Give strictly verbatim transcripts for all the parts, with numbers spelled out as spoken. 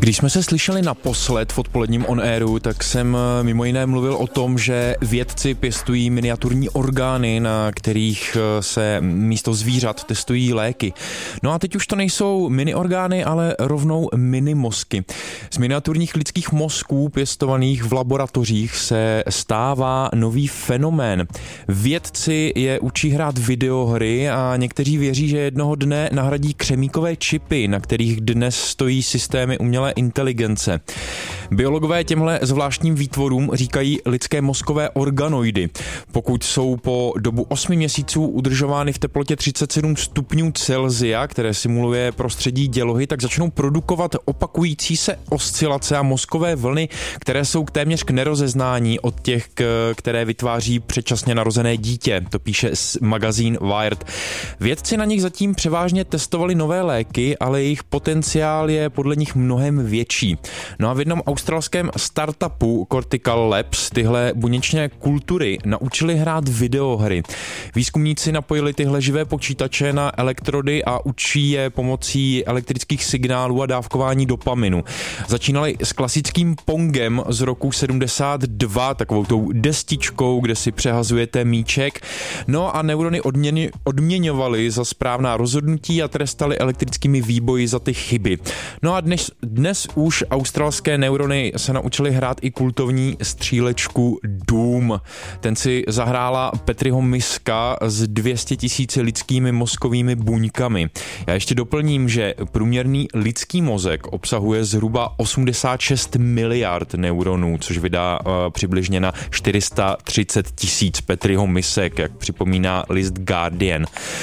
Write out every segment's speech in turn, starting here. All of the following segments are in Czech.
Když jsme se slyšeli naposled v odpoledním on airu, tak jsem mimo jiné mluvil o tom, že vědci pěstují miniaturní orgány, na kterých se místo zvířat testují léky. No a teď už to nejsou mini orgány, ale rovnou mini mozky. Z miniaturních lidských mozků pěstovaných v laboratořích se stává nový fenomén. Vědci je učí hrát videohry a někteří věří, že jednoho dne nahradí křemíkové čipy, na kterých dnes stojí systémy umělé inteligence. Biologové těmhle zvláštním výtvorům říkají lidské mozkové organoidy. Pokud jsou po dobu osmi měsíců udržovány v teplotě třicet sedm stupňů Celsia, které simuluje prostředí dělohy, tak začnou produkovat opakující se oscilace a mozkové vlny, které jsou k téměř k nerozeznání od těch, které vytváří předčasně narozené dítě. To píše magazín Wired. Vědci na nich zatím převážně testovali nové léky, ale jejich potenciál je podle nich mnohem větší. No a v jednom australském startupu Cortical Labs tyhle buněčné kultury naučili hrát videohry. Výzkumníci napojili tyhle živé počítače na elektrody a učí je pomocí elektrických signálů a dávkování dopaminu. Začínali s klasickým pongem z roku sedmdesát dva, takovou tou destičkou, kde si přehazujete míček. No a neurony odměny, odměňovali za správná rozhodnutí a trestali elektrickými výboji za ty chyby. No a dnes, dnes už australské neurony se naučili hrát i kultovní střílečku Doom. Ten si zahrála Petriho Miska s dvě stě tisíc lidskými mozkovými buňkami. Já ještě doplním, že průměrný lidský mozek obsahuje zhruba osmdesát šest miliard neuronů, což vydá uh, přibližně na čtyři sta třicet tisíc Petriho misek, jak připomíná list Guardian.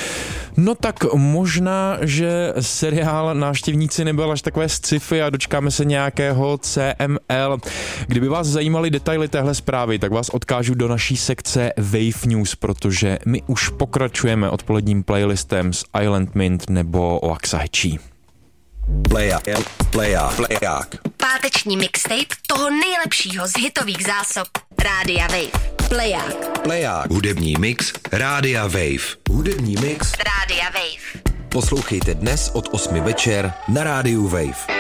No tak možná, že seriál Návštěvníci nebyl až takové sci-fi a dočkáme se nějakého C M L. Kdyby vás zajímaly detaily téhle zprávy, tak vás odkážu do naší sekce Wave News, protože my už pokračujeme odpoledním playlistem z Island Mint nebo Waxahachie. Playak, playak, playak. Páteční mixtape toho nejlepšího z hitových zásob Rádia Wave. Playak. Playak. Hudební mix Rádia Wave. Hudební mix Rádia Wave. Poslouchejte dnes od osmi večer na Rádiu Wave.